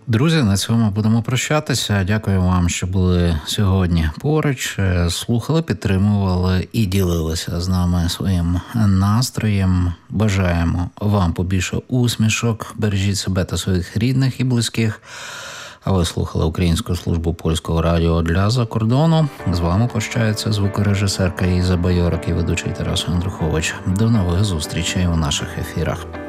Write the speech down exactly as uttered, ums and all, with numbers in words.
Друзі, на цьому будемо прощатися. Дякую вам, що були сьогодні поруч, слухали, підтримували і ділилися з нами своїм настроєм. Бажаємо вам побільше усмішок, бережіть себе та своїх рідних і близьких. А ви слухали Українську службу польського радіо для закордону. З вами прощається звукорежисерка Іза Байорок і ведучий Тарас Андрухович. До нових зустрічей у наших ефірах.